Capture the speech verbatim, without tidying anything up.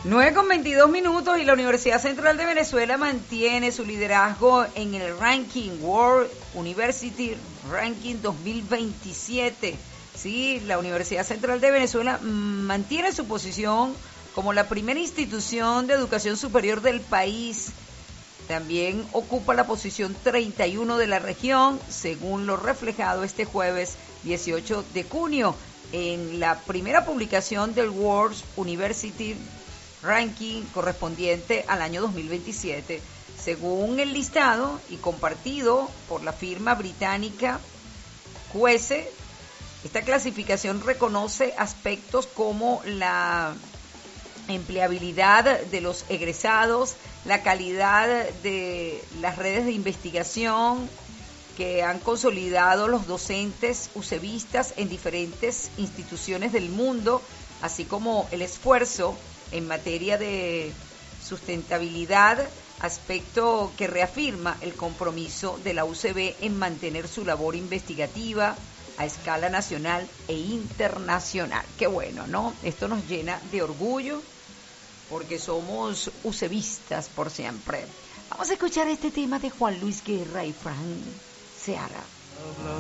nueve con veintidós minutos y la Universidad Central de Venezuela mantiene su liderazgo en el ranking World University Ranking dos mil veintisiete. Sí, la Universidad Central de Venezuela mantiene su posición como la primera institución de educación superior del país. También ocupa la posición treinta y uno de la región, según lo reflejado este jueves dieciocho de junio en la primera publicación del World University Ranking correspondiente al año dos mil veintisiete. Según el listado y compartido por la firma británica Q S, esta clasificación reconoce aspectos como la empleabilidad de los egresados, la calidad de las redes de investigación que han consolidado los docentes usevistas en diferentes instituciones del mundo, así como el esfuerzo en materia de sustentabilidad, aspecto que reafirma el compromiso de la U C B en mantener su labor investigativa a escala nacional e internacional. Qué bueno, ¿no? Esto nos llena de orgullo porque somos usevistas por siempre. Vamos a escuchar este tema de Juan Luis Guerra y Frank Seara.